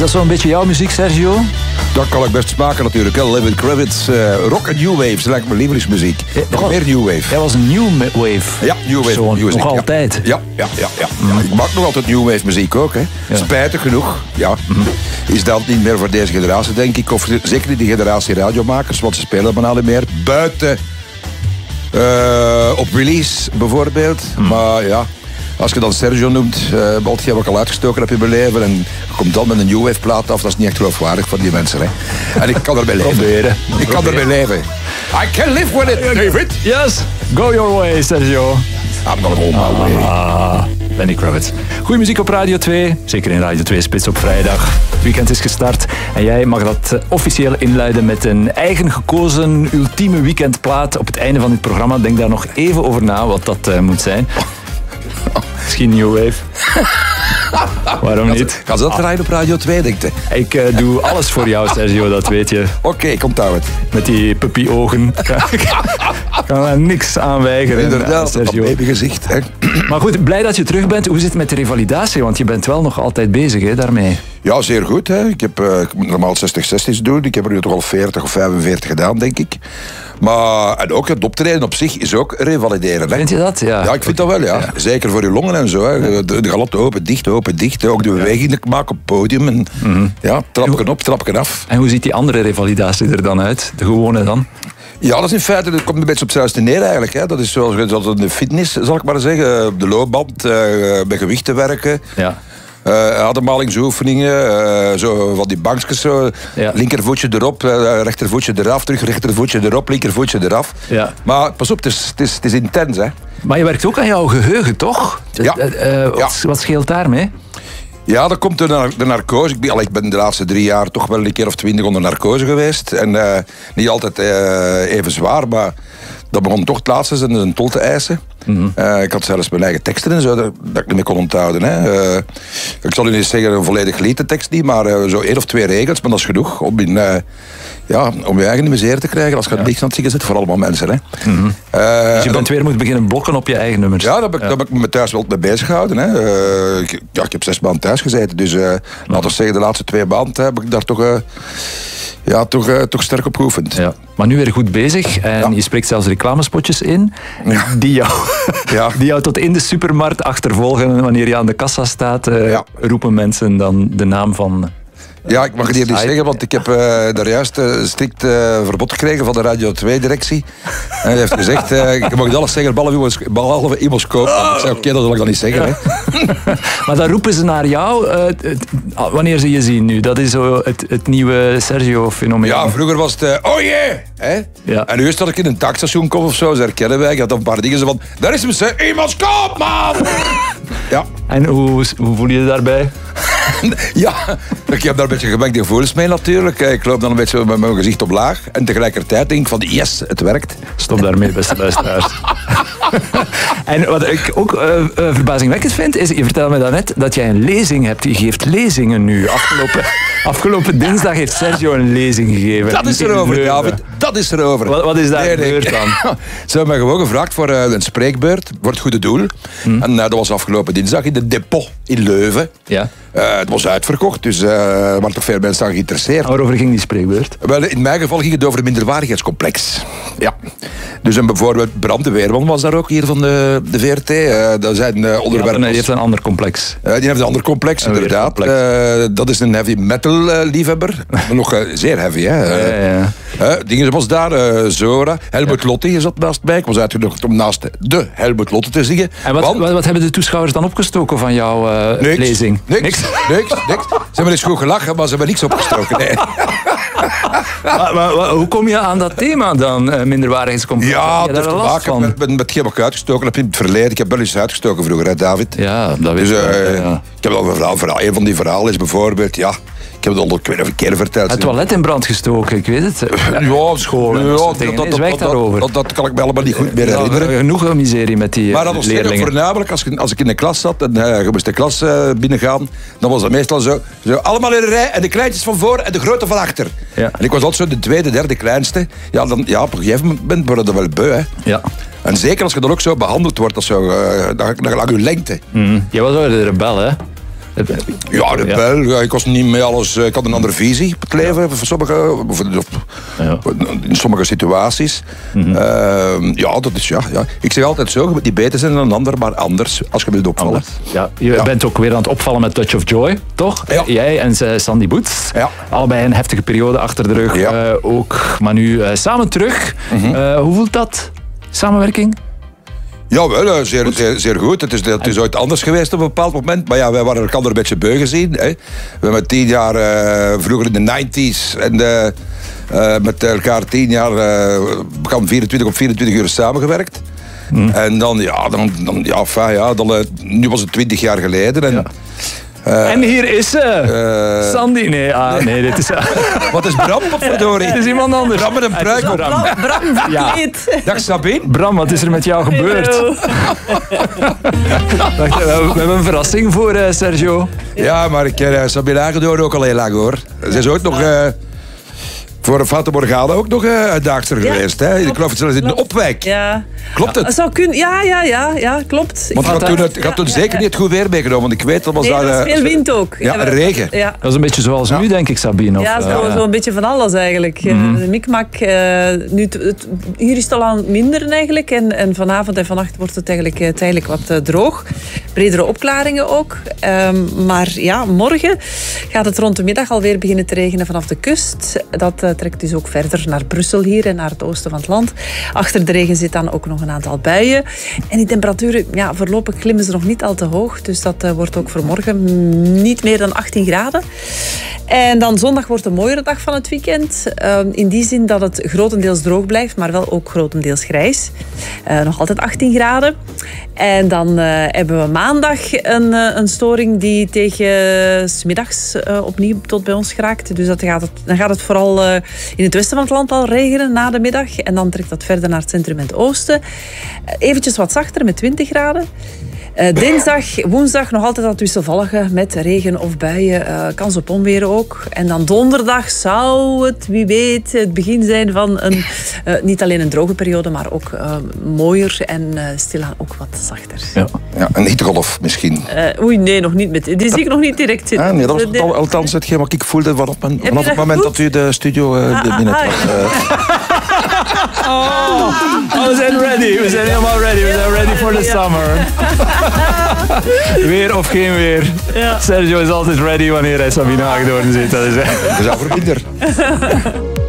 dat zo'n beetje jouw muziek, Sergio? Dat kan ik best maken natuurlijk. Lenny Kravitz, rock en new wave. Dat lijkt mijn lievelingsmuziek. Nog meer new wave. Jij was een new wave. Ja, new wave music. Nog altijd. Ja. Ik maak nog altijd new wave muziek ook. Hè. Ja. Spijtig genoeg. Ja. Is dat niet meer voor deze generatie, denk ik. Of zeker niet die generatie radiomakers. Want ze spelen bijna niet meer. Buiten op release bijvoorbeeld. Maar ja... Als je dan Sergio noemt, wat je ook al uitgestoken hebt in mijn leven en je komt dan met een new wave plaat af, dat is niet echt geloofwaardig voor die mensen. Hè. En ik kan erbij leven. Ik kan erbij leven. I can live with it, David. Yes, go your way, Sergio. I'm gonna go my way. Lenny Kravitz. Goeie muziek op Radio 2, zeker in Radio 2 Spits op vrijdag. Het weekend is gestart en jij mag dat officieel inluiden met een eigen gekozen ultieme weekendplaat op het einde van dit programma. Denk daar nog even over na wat dat moet zijn. Misschien New Wave. Waarom niet? Gaan ze dat draaien op Radio 2, denk je? Ik doe alles voor jou, Sergio, dat weet je. Oké, komt uit het. Met die puppy-ogen. Kan er niks aan weigeren. Inderdaad, Sergio. dat babygezicht. Hè. Maar goed, blij dat je terug bent. Hoe zit het met de revalidatie? Want je bent wel nog altijd bezig hè, daarmee. Ja, zeer goed. Hè. Ik moet normaal 60-60's doen. Ik heb er nu toch al 40 of 45 gedaan, denk ik. Maar, en ook het optreden op zich is ook revalideren. Hè. Vind je dat? Ja, ik vind dat wel, ja. Zeker voor je longen en zo. Hè. De galop open, dicht. Ook de bewegingen maken op het podium. En, trapken op, trapken af. En hoe ziet die andere revalidatie er dan uit? De gewone dan? Ja, dat is in feite, dat komt een beetje op hetzelfde neer eigenlijk. Hè. Dat is zoals in de fitness, zal ik maar zeggen. Op de loopband, met gewichten werken. Ja. Ademhalingsoefeningen, zo van die bankjes zo. Ja. Linkervoetje erop, rechtervoetje eraf, terug rechtervoetje erop, linkervoetje eraf. Ja. Maar pas op, het is intens, hè. Maar je werkt ook aan jouw geheugen, toch? Wat scheelt daarmee? Ja, dat komt door de narcose. Ik ben de laatste 3 jaar toch wel een keer of 20 onder narcose geweest. En niet altijd even zwaar, maar dat begon toch het laatste een tol te eisen. Ik had zelfs mijn eigen teksten en zo, dat ik niet meer kon onthouden. Hè. Ik zal u niet zeggen een volledig gelied de tekst niet, maar zo 1 of 2 regels, maar dat is genoeg om om je eigen misère te krijgen als je het licht aan het zingen zit voor allemaal mensen. Hè. Dus je bent weer moeten beginnen blokken op je eigen nummers. Ja, daar heb ik me thuis wel mee bezig gehouden. Hè. Ik heb 6 maanden thuis gezeten, dus laten we zeggen de laatste 2 maanden heb ik daar toch sterk op geoefend. Ja. Maar nu weer goed bezig en je spreekt zelfs reclamespotjes in die jou tot in de supermarkt achtervolgen. Wanneer je aan de kassa staat, roepen mensen dan de naam van... Ja, ik mag het hier niet zeggen, want ik heb daar juist strikt verbod gekregen van de Radio 2-directie. En hij heeft gezegd, ik mag alles zeggen, behalve iemand kopen. Ik zei, oké, dat zal ik dan niet zeggen. Hè. Maar dan roepen ze naar jou wanneer ze je zien nu. Dat is zo het nieuwe Sergio-fenomeen. Ja, vroeger was het, oh jee! Hè? Ja. En nu is dat ik in een takstation kom of zo, ze herkennen wij. Ik had een paar dingen zo van, daar is hem, iemand koop, man! Ja. En hoe voel je je daarbij? Ja, ik heb daar een beetje gemengde gevoelens mee natuurlijk. Ik loop dan een beetje met mijn gezicht omlaag. En tegelijkertijd denk ik van, yes, het werkt. Stop daarmee, beste luisteraars. En wat ik ook verbazingwekkend vind, is, je vertelde me daarnet dat jij een lezing hebt. Je geeft lezingen nu. Afgelopen dinsdag heeft Sergio een lezing gegeven. Dat is erover, David. Dat is erover. Wat is daar gebeurd dan? Ze hebben me gewoon gevraagd voor een spreekbeurt voor het goede doel. En dat was afgelopen dinsdag in de Depot in Leuven. Ja. Het was uitverkocht, dus er waren toch veel mensen aan geïnteresseerd. Waarover ging die spreekbeurt? Wel, in mijn geval ging het over het minderwaardigheidscomplex. Ja. Dus bijvoorbeeld Bram de Weerman was daar ook hier van de VRT. Dat zijn onderwerpen. Die heeft een ander complex. Die heeft een ander complex, inderdaad. Dat is een heavy metal liefhebber. Nog zeer heavy, hè. Dingen was daar, Zora. Helmut Lotte is dat naast mij. Ik was uitgenodigd om naast de Helmut Lotte te zingen. En wat hebben de toeschouwers dan opgestoken van jouw lezing? Niks. Ze hebben eens goed gelachen, maar ze hebben niks opgestoken. Nee. maar hoe kom je aan dat thema dan, minderwaardigheidscomplex? Ja, dat heeft te maken met hetgeen wat ik uitgestoken heb in het verleden. Ik heb wel eens uitgestoken vroeger, hè, David? Ja, dat weet ik. Ik heb al een verhaal. Een van die verhalen is bijvoorbeeld, ik heb het al een keer verteld. Het toilet in brand gestoken, ik weet het. School dat kan ik me allemaal niet goed meer herinneren. Genoeg miserie met die maar dat was leerlingen. Voornamelijk als ik in de klas zat en je moest de klas binnengaan, dan was dat meestal zo allemaal in een rij en de kleintjes van voor en de grote van achter. Ja. En ik was altijd zo de tweede, derde kleinste. Ja, op een gegeven moment word je dat wel beu, hè. Ja. En zeker als je dan ook zo behandeld wordt, dan langs je lengte. Jij was wel de rebel, hè? Ja, rebel. Ja, ik was niet met alles. Ik had een andere visie op het leven. In sommige situaties. Ja, dat is ja. Ik zeg altijd zo, je moet niet beter zijn dan een ander, maar anders, als je wilt opvallen. Ja, je bent ook weer aan het opvallen met Touch of Joy, toch? Ja. Jij en Sandy Boots. Ja. Allebei een heftige periode achter de rug. Ja. Ook, maar nu samen terug. Hoe voelt dat? Samenwerking? Jawel, zeer goed. Het is ooit anders geweest op een bepaald moment. Maar ja, wij waren elkaar een beetje beu gezien. Hè. We hebben 10 jaar, vroeger in de 90s, en met elkaar 10 jaar, we gaan 24 op 24 uur samengewerkt. En dan, nu was het 20 jaar geleden. En, en hier is ze. Sandy. Nee, dit is... Wat is Bram, wat verdorie? Het is iemand anders. Bram met een pruik op. Bram verkleed. Dag Sabine. Bram, wat is er met jou gebeurd? Wacht, we hebben een verrassing voor Sergio. Ja, maar ik ken Sabine Hagedorn ook al heel lang, hoor. Ze is ook nog... voor een Fata Morgana ook nog uitdaagster geweest. Hè? Ik geloof het zelfs in de Opwijk. Ja. Klopt het? Zou kunnen. Ja, klopt. Want je had toen zeker niet goed weer meegenomen. Want ik weet, dat was daar... er was veel wind ook. Ja, regen. Ja. Dat is een beetje zoals nu, denk ik, Sabine. Of, Zo een beetje van alles eigenlijk. De mikmak. Hier is het al aan minder eigenlijk. En vanavond en vannacht wordt het eigenlijk wat droog. Bredere opklaringen ook. Maar ja, morgen gaat het rond de middag alweer beginnen te regenen vanaf de kust. Dat trekt dus ook verder naar Brussel hier en naar het oosten van het land. Achter de regen zit dan ook nog een aantal buien. En die temperaturen, voorlopig klimmen ze nog niet al te hoog. Dus dat wordt ook voor morgen niet meer dan 18 graden. En dan zondag wordt een mooiere dag van het weekend. In die zin dat het grotendeels droog blijft, maar wel ook grotendeels grijs. Nog altijd 18 graden. En dan hebben we maandag een storing die tegen 's middags opnieuw tot bij ons geraakt. Dus dan gaat het vooral in het westen van het land al regenen na de middag. En dan trekt dat verder naar het centrum en het oosten. Eventjes wat zachter met 20 graden. Dinsdag, woensdag nog altijd dat wisselvallige met regen of buien. Kans op onweer ook. En dan donderdag zou het, wie weet, het begin zijn van niet alleen een droge periode, maar ook mooier en stilaan ook wat zachter. Ja, een hittegolf misschien. Oei, nee, nog niet met. Die zie ik nog niet direct zitten. Nee, dat was althans hetgeen wat ik voelde vanaf het moment dat u de studio binnentrad. We zijn ready. We zijn helemaal ready. We zijn ready for the summer. Weer of geen weer. Ja. Sergio is altijd ready wanneer hij Sabine Hagedorn zit. Dat is over minder.